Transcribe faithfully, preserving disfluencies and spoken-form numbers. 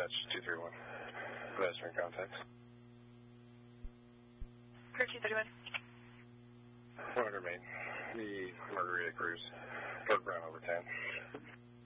Dispatch two three one. Pedestrian contacts. thirteen thirty-one. one hundred main. The Margarita Cruise. Fort Brown over ten.